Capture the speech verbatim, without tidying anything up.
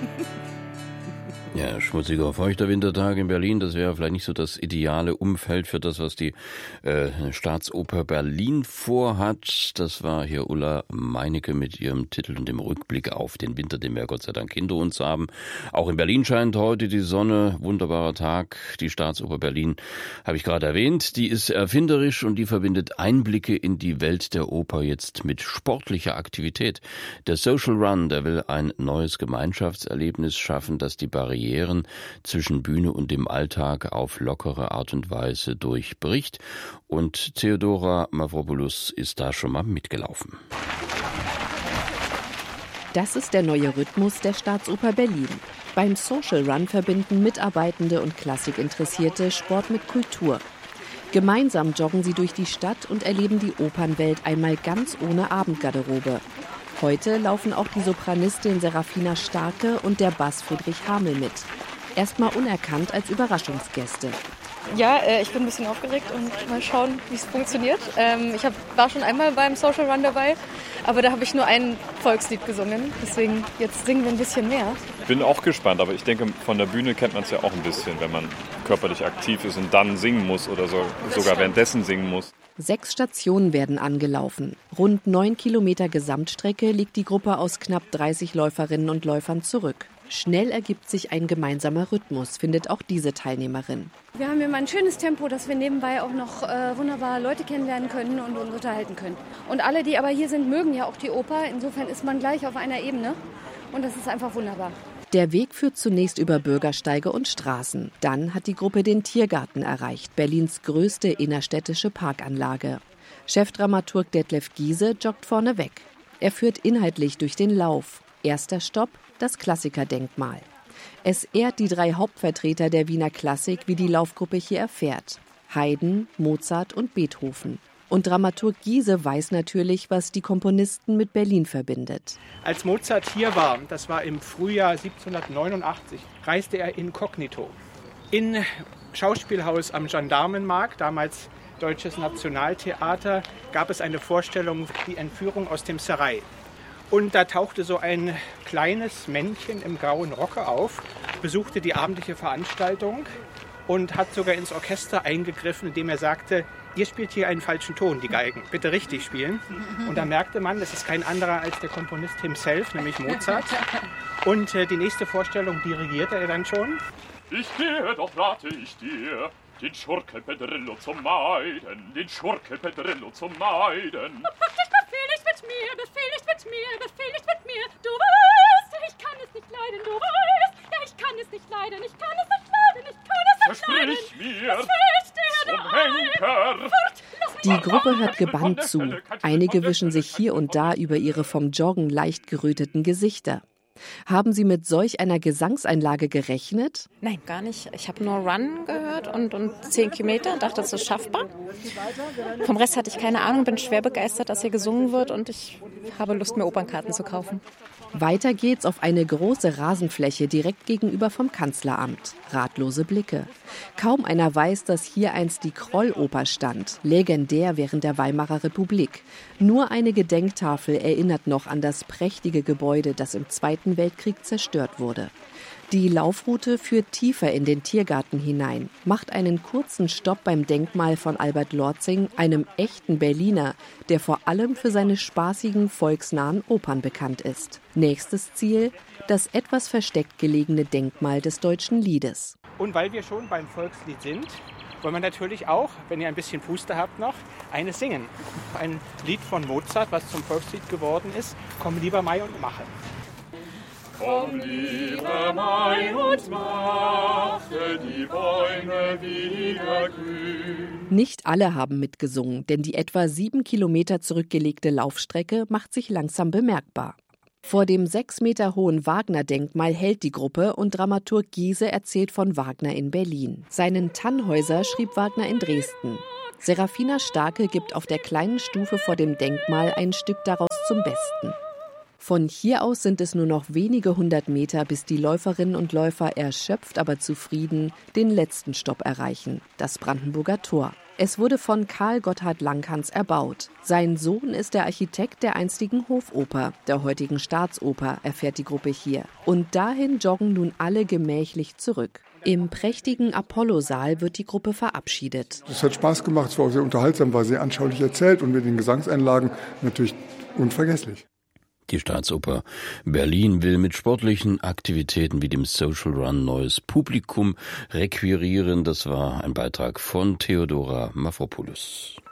Ja, schmutziger, feuchter Wintertag in Berlin, das wäre vielleicht nicht so das ideale Umfeld für das, was die äh, Staatsoper Berlin vorhat. Das war hier Ulla Meinecke mit ihrem Titel und dem Rückblick auf den Winter, den wir Gott sei Dank hinter uns haben. Auch in Berlin scheint heute die Sonne, wunderbarer Tag. Die Staatsoper Berlin habe ich gerade erwähnt, die ist erfinderisch und die verbindet Einblicke in die Welt der Oper jetzt mit sportlicher Aktivität. Der Social Run, der will ein neues Gemeinschaftserlebnis schaffen, das die Barrieren zwischen Bühne und dem Alltag auf lockere Art und Weise durchbricht. Und Theodora Mavropoulos ist da schon mal mitgelaufen. Das ist der neue Rhythmus der Staatsoper Berlin. Beim Social Run verbinden Mitarbeitende und Klassikinteressierte Sport mit Kultur. Gemeinsam joggen sie durch die Stadt und erleben die Opernwelt einmal ganz ohne Abendgarderobe. Heute laufen auch die Sopranistin Serafina Starke und der Bass Friedrich Hamel mit. Erstmal unerkannt als Überraschungsgäste. Ja, äh, ich bin ein bisschen aufgeregt und mal schauen, wie es funktioniert. Ähm, ich hab, war schon einmal beim Social Run dabei, aber da habe ich nur ein Volkslied gesungen. Deswegen, jetzt singen wir ein bisschen mehr. Ich bin auch gespannt, aber ich denke, von der Bühne kennt man es ja auch ein bisschen, wenn man körperlich aktiv ist und dann singen muss oder so, sogar währenddessen singen muss. Sechs Stationen werden angelaufen. Rund neun Kilometer Gesamtstrecke liegt die Gruppe aus knapp dreißig Läuferinnen und Läufern zurück. Schnell ergibt sich ein gemeinsamer Rhythmus, findet auch diese Teilnehmerin. Wir haben immer ein schönes Tempo, dass wir nebenbei auch noch äh, wunderbar Leute kennenlernen können und uns unterhalten können. Und alle, die aber hier sind, mögen ja auch die Oper. Insofern ist man gleich auf einer Ebene und das ist einfach wunderbar. Der Weg führt zunächst über Bürgersteige und Straßen. Dann hat die Gruppe den Tiergarten erreicht, Berlins größte innerstädtische Parkanlage. Chefdramaturg Detlef Giese joggt vorne weg. Er führt inhaltlich durch den Lauf. Erster Stopp, das Klassikerdenkmal. Es ehrt die drei Hauptvertreter der Wiener Klassik, wie die Laufgruppe hier erfährt. Haydn, Mozart und Beethoven. Und Dramaturg Giese weiß natürlich, was die Komponisten mit Berlin verbindet. Als Mozart hier war, das war im Frühjahr siebzehnhundertneunundachtzig, reiste er inkognito. In Schauspielhaus am Gendarmenmarkt, damals Deutsches Nationaltheater, gab es eine Vorstellung, die Entführung aus dem Serail. Und da tauchte so ein kleines Männchen im grauen Rocke auf, besuchte die abendliche Veranstaltung und hat sogar ins Orchester eingegriffen, indem er sagte, ihr spielt hier einen falschen Ton, die Geigen, bitte richtig spielen. Und da merkte man, das ist kein anderer als der Komponist himself, nämlich Mozart. Und äh, die nächste Vorstellung dirigierte er dann schon. Ich gehe, doch rate ich dir, den Schurke Pedrillo zu meiden, den Schurke Pedrillo zu meiden. Befehl nicht mit mir, befehl nicht mit mir, befehl nicht mit mir. Du weißt, ich kann es nicht leiden, du weißt, ja, ich kann es nicht leiden, ich kann es nicht leiden, ich kann es nicht leiden. Versprich mir, zum Henker. Die Gruppe hört gebannt zu. Einige wischen sich hier und da über ihre vom Joggen leicht geröteten Gesichter. Haben Sie mit solch einer Gesangseinlage gerechnet? Nein, gar nicht. Ich habe nur Run gehört und, und zehn Kilometer und dachte, das ist schaffbar. Vom Rest hatte ich keine Ahnung, bin schwer begeistert, dass hier gesungen wird und ich habe Lust, mir Opernkarten zu kaufen. Weiter geht's auf eine große Rasenfläche direkt gegenüber vom Kanzleramt. Ratlose Blicke. Kaum einer weiß, dass hier einst die Krolloper stand, legendär während der Weimarer Republik. Nur eine Gedenktafel erinnert noch an das prächtige Gebäude, das im Zweiten Weltkrieg zerstört wurde. Die Laufroute führt tiefer in den Tiergarten hinein, macht einen kurzen Stopp beim Denkmal von Albert Lorzing, einem echten Berliner, der vor allem für seine spaßigen, volksnahen Opern bekannt ist. Nächstes Ziel, das etwas versteckt gelegene Denkmal des Deutschen Liedes. Und weil wir schon beim Volkslied sind, wollen wir natürlich auch, wenn ihr ein bisschen Puste habt noch, eines singen. Ein Lied von Mozart, was zum Volkslied geworden ist, Komm lieber Mai und mache. Komm, lieber Mai, und mache die Bäume wieder grün. Nicht alle haben mitgesungen, denn die etwa sieben Kilometer zurückgelegte Laufstrecke macht sich langsam bemerkbar. Vor dem sechs Meter hohen Wagner-Denkmal hält die Gruppe und Dramaturg Giese erzählt von Wagner in Berlin. Seinen Tannhäuser schrieb Wagner in Dresden. Serafina Starke gibt auf der kleinen Stufe vor dem Denkmal ein Stück daraus zum Besten. Von hier aus sind es nur noch wenige hundert Meter, bis die Läuferinnen und Läufer erschöpft, aber zufrieden den letzten Stopp erreichen, das Brandenburger Tor. Es wurde von Karl Gotthard Langhans erbaut. Sein Sohn ist der Architekt der einstigen Hofoper, der heutigen Staatsoper, erfährt die Gruppe hier. Und dahin joggen nun alle gemächlich zurück. Im prächtigen Apollo-Saal wird die Gruppe verabschiedet. Es hat Spaß gemacht, es war auch sehr unterhaltsam, war sehr anschaulich erzählt und mit den Gesangseinlagen natürlich unvergesslich. Die Staatsoper Berlin will mit sportlichen Aktivitäten wie dem Social Run neues Publikum requirieren. Das war ein Beitrag von Theodora Mavropoulos.